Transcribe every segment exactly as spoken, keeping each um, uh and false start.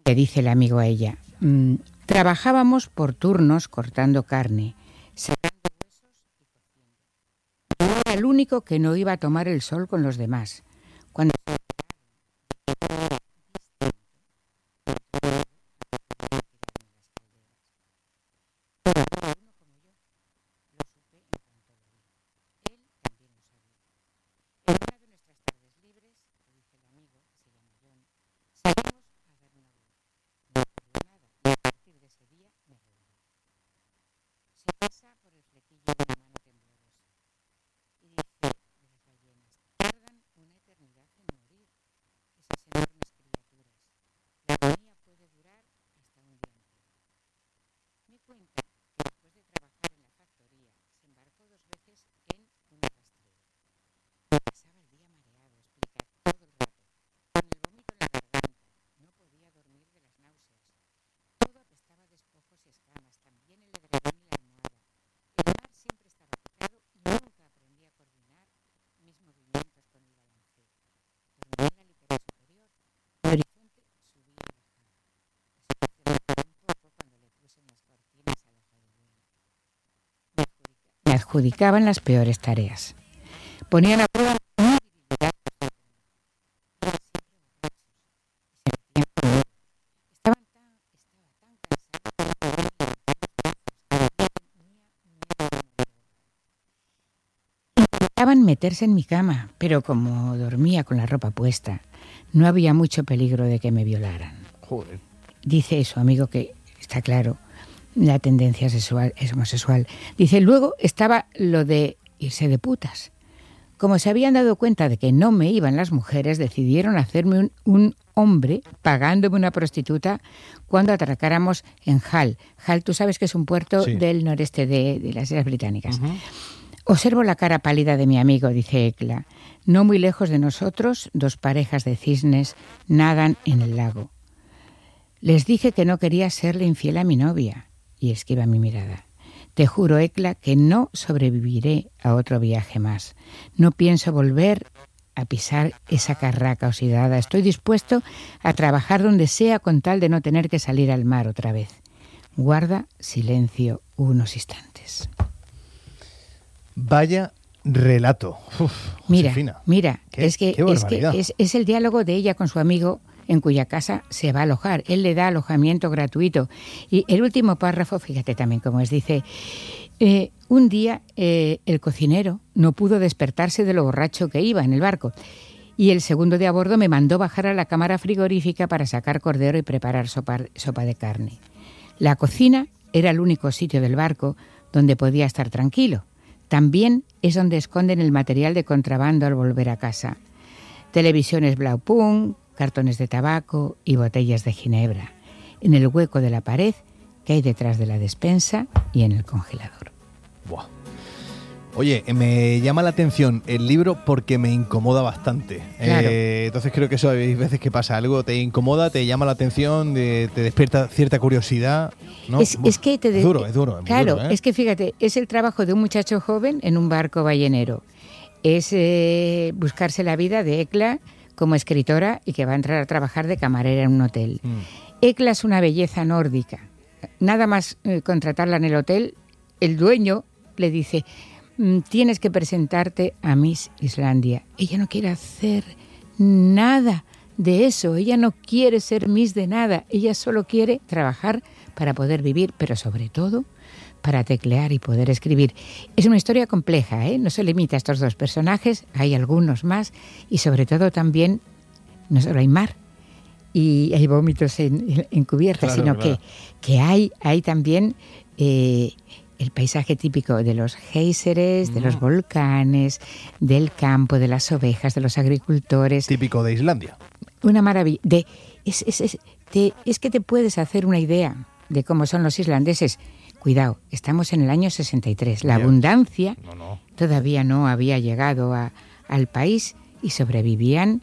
Le dice el amigo a ella, mm, trabajábamos por turnos cortando carne, sacando huesos y cociendo. Yo era el único que no iba a tomar el sol con los demás. Cuando adjudicaban las peores tareas. Ponían a prueba mi debilidad. Estaban tan, estaba tan cansada. Intentaban meterse en mi cama, pero como dormía con la ropa puesta, no había mucho peligro de que me violaran. Joder. Dice su amigo que, está claro, la tendencia sexual es homosexual. Dice, luego estaba lo de irse de putas. Como se habían dado cuenta de que no me iban las mujeres, decidieron hacerme un, un hombre pagándome una prostituta cuando atracáramos en Hull. Hull, tú sabes que es un puerto sí. del noreste de, de las Islas Británicas. Uh-huh. Observo la cara pálida de mi amigo, dice Ekla. No muy lejos de nosotros, dos parejas de cisnes nadan en el lago. Les dije que no quería serle infiel a mi novia. Y esquiva mi mirada. Te juro, Ekla, que no sobreviviré a otro viaje más. No pienso volver a pisar esa carraca oxidada. Estoy dispuesto a trabajar donde sea con tal de no tener que salir al mar otra vez. Guarda silencio unos instantes. Vaya relato. Uf, mira, Josefina. mira, ¿Qué, es que, qué es, que es, es el diálogo de ella con su amigo en cuya casa se va a alojar. Él le da alojamiento gratuito. Y el último párrafo, fíjate también cómo es, dice, eh, un día eh, el cocinero no pudo despertarse de lo borracho que iba en el barco y el segundo de a bordo me mandó bajar a la cámara frigorífica para sacar cordero y preparar sopa, sopa de carne. La cocina era el único sitio del barco donde podía estar tranquilo. También es donde esconden el material de contrabando al volver a casa. Televisiones Blaupunk, cartones de tabaco y botellas de ginebra, en el hueco de la pared que hay detrás de la despensa y en el congelador. Buah. Oye, me llama la atención el libro porque me incomoda bastante. Claro. Eh, entonces creo que eso hay veces que pasa algo, te incomoda, te llama la atención, de, te despierta cierta curiosidad, ¿no? Es, es que te de... es duro, es duro. Es claro, duro, ¿eh? Es que fíjate, es el trabajo de un muchacho joven en un barco ballenero. Es eh, buscarse la vida de Ekla como escritora y que va a entrar a trabajar de camarera en un hotel. Mm. Ekla es una belleza nórdica. Nada más eh, contratarla en el hotel, el dueño le dice, tienes que presentarte a Miss Islandia. Ella no quiere hacer nada de eso, ella no quiere ser Miss de nada, ella solo quiere trabajar para poder vivir, pero sobre todo para teclear y poder escribir. Es una historia compleja, ¿eh? No se limita a estos dos personajes, hay algunos más y sobre todo también no solo hay mar y hay vómitos en, en cubierta, claro, sino claro. que, que hay, hay también eh, el paisaje típico de los géiseres, mm. de los volcanes, del campo, de las ovejas, de los agricultores. Típico de Islandia. Una maravilla. De, es, es, es, te, es que te puedes hacer una idea de cómo son los islandeses. Cuidado, estamos en el año sesenta y tres. La Bien. abundancia no, no. todavía no había llegado a, al país y sobrevivían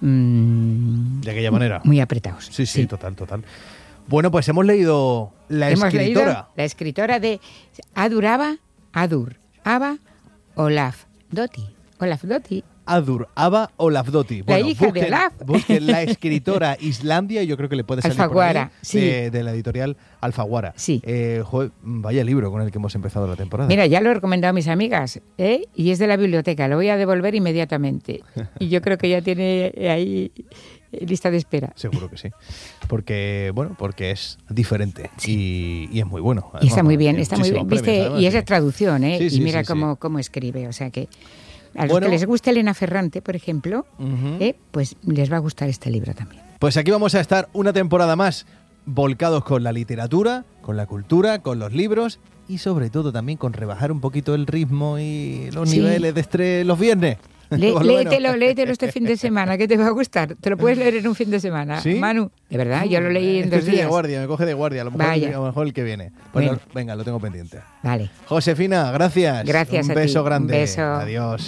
mmm, de aquella manera. Muy apretados. Sí, sí, sí, total, total. Bueno, pues hemos leído La hemos escritora. Leído la escritora de Adur Ava, Adur Ava Olafsdóttir. Olafsdóttir. Adur Aba Olavdoti. La hija busquen, de Olaf. Busquen la escritora Islandia, yo creo que le puede salir Alfaguara, por ahí, sí. de, de la editorial Alfaguara. Sí. Eh, joder, vaya libro con el que hemos empezado la temporada. Mira, ya lo he recomendado a mis amigas, ¿eh? Y es de la biblioteca, lo voy a devolver inmediatamente. Y yo creo que ya tiene ahí lista de espera. Seguro que sí. Porque, bueno, porque es diferente sí. y, y es muy bueno. Además, y está muy bien, está muy bien. Viste, premios, además, y esa sí. traducción, ¿eh? Sí, sí, y mira sí, cómo, sí. cómo escribe, o sea que a los Bueno. que les gusta Elena Ferrante, por ejemplo, Uh-huh. ¿eh? Pues les va a gustar este libro también. Pues aquí vamos a estar una temporada más volcados con la literatura, con la cultura, con los libros y sobre todo también con rebajar un poquito el ritmo y los Sí. niveles de estrés los viernes. Le, Por lo menos. léetelo, léetelo este fin de semana, que te va a gustar. Te lo puedes leer en un fin de semana, ¿Sí? Manu. De verdad, yo lo leí en Es que dos estoy días. de guardia, me coge de guardia, a lo mejor, Vaya. a lo mejor el que viene. Pues Bueno. lo- venga, lo tengo pendiente. Vale. Josefina, gracias. Gracias Un a ti. beso Un grande. beso. Adiós.